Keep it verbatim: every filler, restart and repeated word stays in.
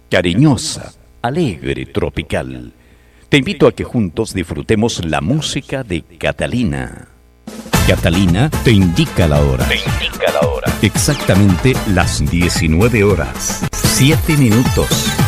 cariñosa, alegre, tropical. Te invito a que juntos disfrutemos la música de Catalina. Catalina te indica la hora. Te indica la hora. Exactamente las diecinueve horas, siete minutos.